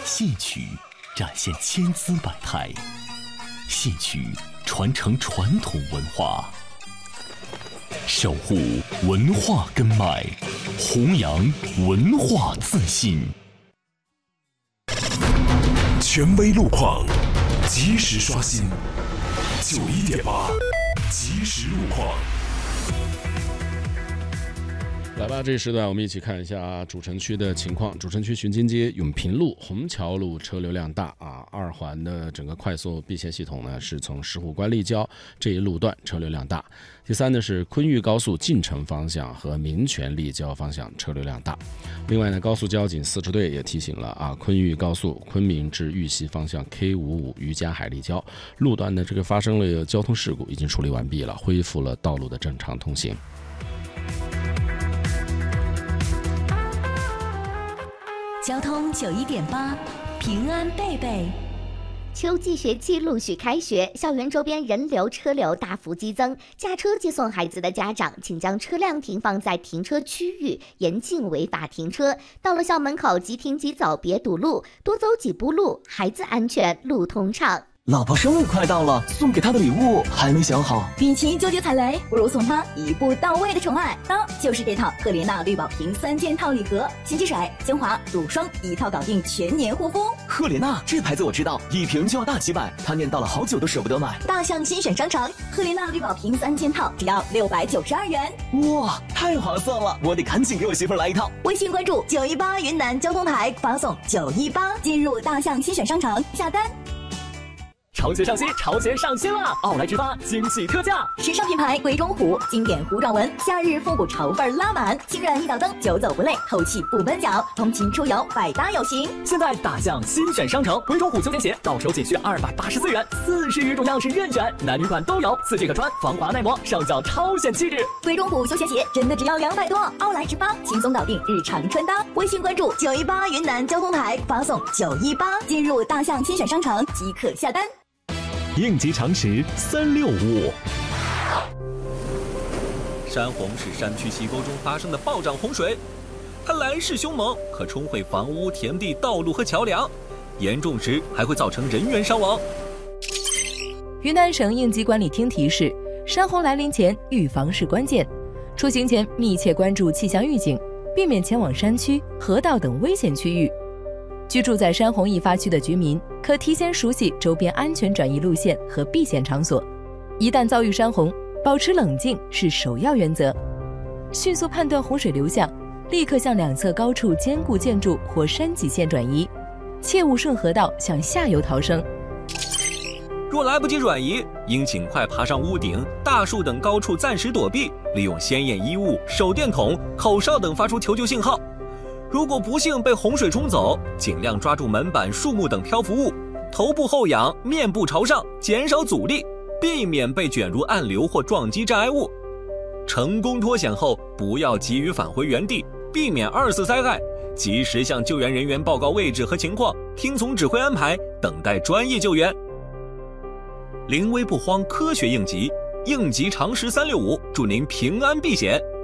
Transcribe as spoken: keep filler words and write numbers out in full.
戏曲展现千姿百态，戏曲传承传统文化，守护文化根脉，弘扬文化自信。 权威路况，及时刷新。九一点八，及时路况。 来吧，这一时段我们一起看一下主城区的情况。主城区巡津街、永平路、虹桥路车流量大啊，二环的整个快速避线系统呢是从石虎关立交这一路段车流量大。第三呢是昆玉高速进城方向和民权立交方向车流量大。另外呢，高速交警四支队也提醒了啊，昆玉高速昆明至玉溪方向 K 五五 渔家海立交路段呢这个发生了交通事故，已经处理完毕了，恢复了道路的正常通行。 交通九一点八，平安贝贝。 秋季学期陆续开学，校园周边人流车流大幅激增，驾车接送孩子的家长，请将车辆停放在停车区域，严禁违法停车。到了校门口即停即走，别堵路，多走几步路，孩子安全，路通畅。 老婆生日快到了，送给她的礼物还没想好。 与其纠结踩雷，不如送她一步到位的宠爱。当就是这套赫莲娜绿宝瓶三件套礼盒，洗洗水、精华、乳霜一套搞定全年护肤。 赫莲娜这牌子我知道，一瓶就要大几百，她念叨了好久都舍不得买。 大象新选商城，赫莲娜绿宝瓶三件套只要六百九十二元。 哇，太划算了，我得赶紧给我媳妇来一套。 微信关注九一八云南交通台，发送九一八进入大象新选商城下单。 潮鞋上新，潮鞋上新了！奥莱直发惊喜特价， 时尚品牌鬼冢虎经典糊状纹，夏日复古潮范拉满，轻软一脚蹬，久走不累，透气不闷脚，通勤出游百搭有型。 现在大象新选商城，鬼冢虎休闲鞋到手仅需二百八十四元，四十余种样式任选，男女款都有，四季可穿，防滑耐磨，上脚超显气质。 鬼冢虎休闲鞋真的只要两百多，奥莱直发轻松搞定日常穿搭。微信关注九一八云南交通台，发送九一八进入大象新选商城即可下单。 应急常识三六五。 山洪是山区溪沟中发生的暴涨洪水，它来势凶猛，可冲毁房屋、田地、道路和桥梁，严重时还会造成人员伤亡。 云南省应急管理厅提示：山洪来临前，预防是关键。出行前密切关注气象预警，避免前往山区、河道等危险区域。居住在山洪易发区的居民可提前熟悉周边安全转移路线和避险场所，一旦遭遇山洪，保持冷静是首要原则。迅速判断洪水流向，立刻向两侧高处坚固建筑或山脊线转移，切勿顺河道向下游逃生。 若来不及转移，应尽快爬上屋顶、大树等高处暂时躲避，利用鲜艳衣物、手电筒、口哨等发出求救信号。如果不幸被洪水冲走，尽量抓住门板、树木等漂浮物，头部后仰，面部朝上，减少阻力，避免被卷入暗流或撞击障碍物。成功脱险后，不要急于返回原地，避免二次灾害，及时向救援人员报告位置和情况，听从指挥安排，等待专业救援。临危不慌，科学应急，应急常识三六五，祝您平安避险。